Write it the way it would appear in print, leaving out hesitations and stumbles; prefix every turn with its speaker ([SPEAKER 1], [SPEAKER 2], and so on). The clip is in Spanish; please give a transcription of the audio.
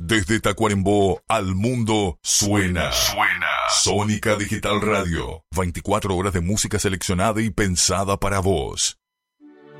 [SPEAKER 1] Desde Tacuarembó al mundo suena. Sónica Digital Radio. 24 horas de música seleccionada y pensada para vos.